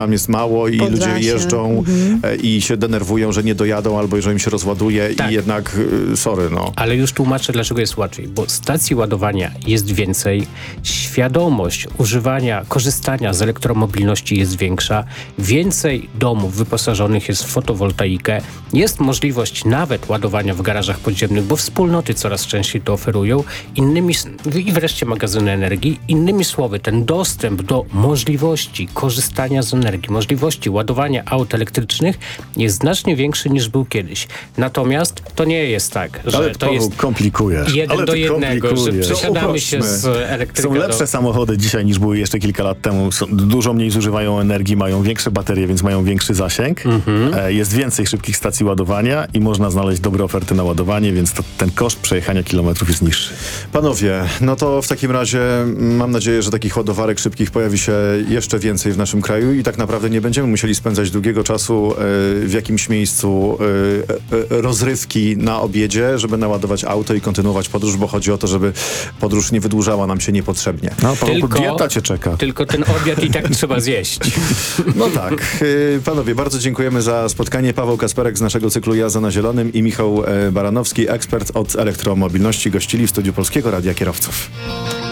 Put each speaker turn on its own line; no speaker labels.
tam jest mało i ludzie jeżdżą i się denerwują, że nie dojadą albo że im się rozładuje i jednak sorry, no.
Ale już tłumaczę, dlaczego jest łatwiej, bo stacji ładowania jest więcej, świadomość używania, korzystania z elektromobilności jest większa, więcej domów wyposażonych jest w fotowoltaikę, jest możliwość nawet ładowania w garażach podziemnych, bo wspólnoty coraz częściej to oferują, i wreszcie magazyny energii. Innymi słowy, ten dostęp do możliwości korzystania z energii, możliwości ładowania aut elektrycznych jest znacznie większy niż był kiedyś. Natomiast to nie jest tak, że to jest
komplikujesz.
jeden do jednego, że przesiadamy się z elektryka
Są lepsze samochody dzisiaj niż były jeszcze kilka lat temu. Dużo mniej zużywają energii, mają większe baterie, więc mają większy zasięg. Jest więcej szybkich stacji ładowania i można znaleźć dobre oferty na ładowanie, więc ten koszt przejechania kilometrów jest niższy. Panowie, no to w takim razie mam nadzieję, że takich ładowarek szybkich pojawi się jeszcze więcej w naszym kraju i tak naprawdę nie będziemy musieli spędzać długiego czasu w jakimś miejscu rozrywki na obiedzie, żeby naładować auto i kontynuować podróż, bo chodzi o to, żeby podróż nie wydłużała nam się niepotrzebnie. No, dieta cię czeka.
Tylko ten obiad i tak trzeba zjeść.
No tak. Panowie, bardzo dziękujemy za spotkanie. Paweł Kasperek z naszego cyklu Jazda na Zielonym i Michał Baranowski, ekspert od elektromobilności, gościli w studiu Polskiego Radia Kierowców.